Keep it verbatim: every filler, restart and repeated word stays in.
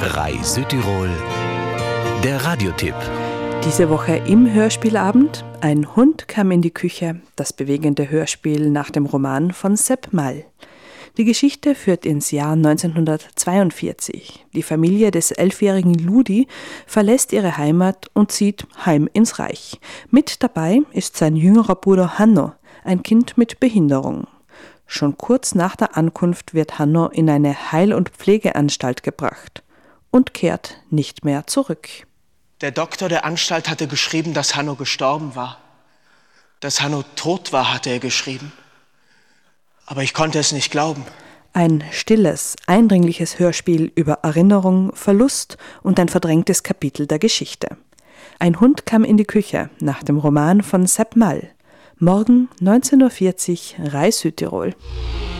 R A I Südtirol, der Radiotipp. Diese Woche im Hörspielabend: Ein Hund kam in die Küche, das bewegende Hörspiel nach dem Roman von Sepp Mall. Die Geschichte führt ins Jahr neunzehnhundertzweiundvierzig. Die Familie des elfjährigen Ludi verlässt ihre Heimat und zieht heim ins Reich. Mit dabei ist sein jüngerer Bruder Hanno, ein Kind mit Behinderung. Schon kurz nach der Ankunft wird Hanno in eine Heil- und Pflegeanstalt gebracht und kehrt nicht mehr zurück. Der Doktor der Anstalt hatte geschrieben, dass Hanno gestorben war. Dass Hanno tot war, hatte er geschrieben. Aber ich konnte es nicht glauben. Ein stilles, eindringliches Hörspiel über Erinnerung, Verlust und ein verdrängtes Kapitel der Geschichte. Ein Hund kam in die Küche nach dem Roman von Sepp Mall. Morgen neunzehn Uhr vierzig, R A I Südtirol.